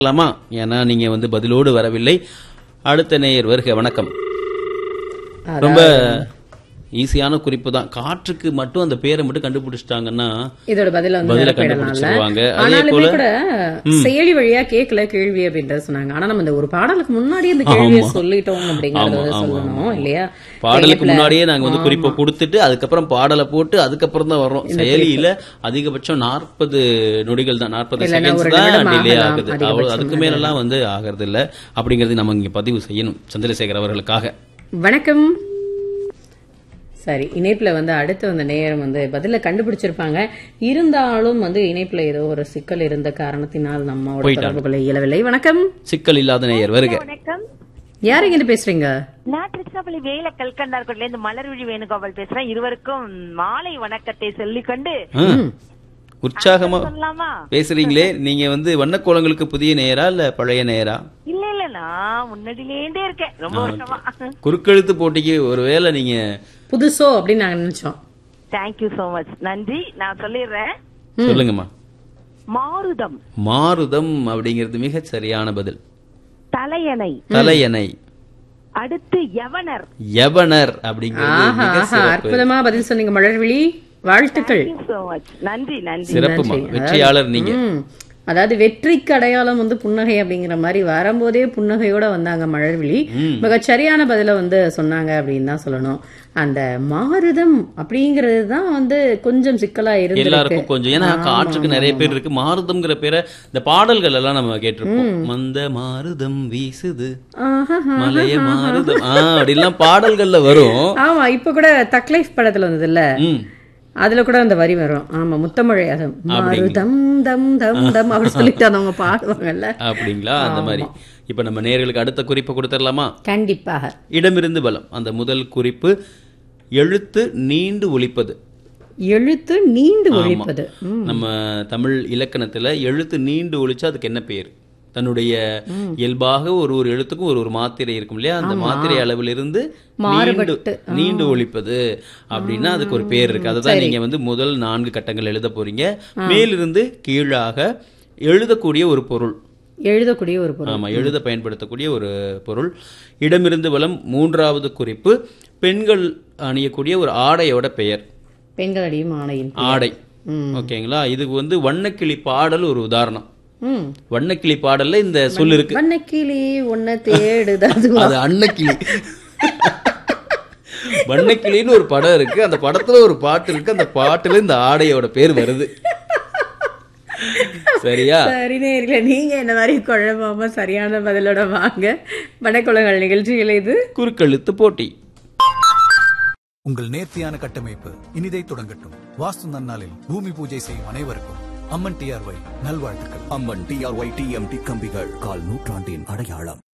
ஏன்னா நீங்க வந்து பதிலோடு வரவில்லை. அடுத்த நேயர் வருக. வணக்கம். ரொம்ப ஈஸியான குறிப்பு தான். காற்றுக்கு மட்டும் அந்த பேரை மட்டும் கண்டுபிடிச்சிட்டாங்கன்னா இதோட பதில கண்டுபிடிச்சிருவாங்க. அதே போல கூட செயலி வழியா கேட்கல கேள்வி அப்படின்றத சொன்னாங்க. ஆனா நம்ம இந்த ஒரு பாடலுக்கு முன்னாடியே இந்த கேள்வியை சொல்லிட்டோம் அப்படிங்கறத சொல்லணும் இல்லையா? பாடலுக்கு முன்னாடியே நாங்க வந்து குறிப்பை கொடுத்துட்டு அதுக்கப்புறம் பாடலை போட்டு அதுக்கப்புறம் தான் வர்றோம். செயலியில அதிகபட்சம் 40 நொடிகள் தான், 40 செகண்ட்ஸ் தான் டிலே ஆகுது. அதுக்கு மேலாம் வந்து ஆகிறது இல்ல அப்படிங்கறது நம்ம இங்க பதிவு செய்யணும் சந்திரசேகர் அவர்களுக்காக. வணக்கம். சரி, இணைப்புல வந்து அடுத்து வந்த நேரம் வந்து பதில கண்டுபிடிச்சிருப்பாங்க. இருந்தாலும் வந்து இணைப்புல ஏதோ ஒரு சிக்கல் இருந்த காரணத்தினால் நம்மோட தொடர்பு கொள்ள இயலவில்லை. வணக்கம். சிக்கல் இல்லாத நேயர் வருக. வணக்கம். யாரு இங்க பேசுறீங்க? நான் திருச்சிராப்பள்ளி வேல கல்கண்டார்கோட்ல இருந்து மலர்விழி வேணுகோபால் பேசுறேன். இருவருக்கும் மாலை வணக்கத்தை சொல்லிக்கொண்டு உற்சாகமா பேசுறீங்களே. நீங்க வந்து வண்ணக்கோலங்களுக்கு புதிய நேரா இல்ல பழைய நேரா? இல்ல நான் முன்னாடியிலே இருக்கேன் ரொம்ப வருஷமா. குறுக்கெழுத்து போட்டிக்கு ஒருவேளை நீங்க புதுசோ அப்படின்னு நாங்க நினைச்சோம். Thank you so much. நன்றி. நான் சொல்லிடுறேன். சொல்லுங்கம்மா. மாருதம். மாருதம் அப்படிங்கிறது மிக சரியான பதில். தலையணை. தலையணை. அடுத்து யவனர். யவனர் அப்படிங்கிறது அற்புதமா பதில் சொன்னீங்க மலர்விழி. வாழ்த்துக்கள். நன்றி நன்றி. சிறப்புமா, வெற்றியாளர் நீங்க. அதாவது வெற்றிக்கு அடையாளம் வந்து புன்னகை அப்படிங்கிற மாதிரி வரும்போதே புன்னகையோட வந்தாங்க மலர்விழி. மிக சரியான பதில வந்து சொன்னாங்க அப்படின்னு தான் சொல்லணும். அந்த மாருதம் அப்படிங்கறது தான் வந்து கொஞ்சம் சிக்கலா இருக்கு எல்லாருக்கும் கொஞ்சம். ஏன்னா காற்றுக்கு நிறைய பேர் இருக்கு. மாருதம்ங்கிற பேரை இந்த பாடல்கள் எல்லாம் நம்ம கேட்டிருப்போம். மந்த மாருதம் வீசுது, மலைய மாருதம் அப்படிலாம் பாடல்கள்ல வரும். ஆமா, இப்ப கூட தக் லைஃப் படத்துல வந்தது இல்ல, அதுல கூட அந்த வரி வரும். ஆமா, முத்தமிழை அதம் மாருதம் தம் தம் தம் அப்படி சொல்லிட்டு அவங்க பாடுவாங்கல்ல. அப்படிங்களா? அந்த மாதிரி. இப்ப நம்ம நேயர்களுக்கு அடுத்த குறிப்பு கொடுத்துடலாமா? கண்டிப்பாக. இடமிருந்து பலம். அந்த முதல் குறிப்பு எழுத்து நீண்டு ஒலிப்பது. எழுத்து நீண்டு ஒலிப்பது. நம்ம தமிழ் இலக்கணத்துல எழுத்து நீண்டு ஒலிச்சா அதுக்கு என்ன பேர்? தன்னுடைய இயல்பாக ஒரு ஒரு எழுத்துக்கும் ஒரு ஒரு மாத்திரை இருக்கும் இல்லையா? அந்த மாத்திரை அளவிலிருந்து நீண்டு ஒலிப்பது அப்படின்னா அதுக்கு ஒரு பேர் இருக்கு. அதுதான் நீங்க வந்து முதல் 4 கட்டங்கள் எழுத போறீங்க. மேலிருந்து கீழாக எழுதக்கூடிய ஒரு பொருள். எழுதக்கூடிய ஒரு பொருள். ஆமா, எழுத பயன்படுத்தக்கூடிய ஒரு பொருள். இடமிருந்து வலம். மூன்றாவது குறிப்பு பெண்கள் அணியக்கூடிய ஒரு ஆடையோட பெயர். பெண்கள் அணியும் ஆடையின் ஆடை. ஓகேங்களா? இதுக்கு வந்து வண்ணக்கிளி பாடல் ஒரு உதாரணம். வண்ணக்கிளி பாடல்ல இந்த சொல் இருக்கு. வண்ணக்கிளி ஒன்ன தேடுது. அது அன்னக்கிளி. வண்ணக்கிளின்னு ஒரு படம் இருக்கு. அந்த படத்துல ஒரு பாட்டு இருக்கு. அந்த பாட்டுல இந்த ஆடையோட பேர் வருது. சரியா? சரி நேயர்களே, நீங்க என்ன மாதிரி குழம்பாம சரியான பதிலோட வாங்க. வண்ணக்கோலங்கள் நிகழ்ச்சியில் இது குறுக்கெழுத்து போட்டி. உங்கள் நேர்த்தியான கட்டமைப்பு இனிதை தொடங்கட்டும். வாஸ்து நன்னாளில் பூமி பூஜை செய்யும் அனைவருக்கும் அம்மன் டிஆர்ஒய் நல்வாழ்த்துக்கள். அம்மன் டிஆர்ஒய் டிஎம்டி கம்பிகள் கால் நூற்றாண்டின் அடையாளம்.